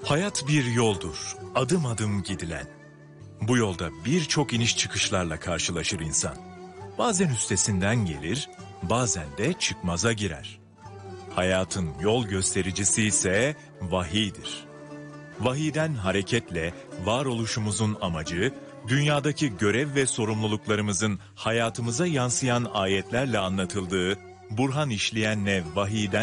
Hayat bir yoldur, adım adım gidilen. Bu yolda birçok iniş çıkışlarla karşılaşır insan. Bazen üstesinden gelir, bazen de çıkmaza girer. Hayatın yol göstericisi ise vahiydir. Vahiyden hareketle varoluşumuzun amacı, dünyadaki görev ve sorumluluklarımızın hayatımıza yansıyan ayetlerle anlatıldığı, Burhan işleyenle vahiyden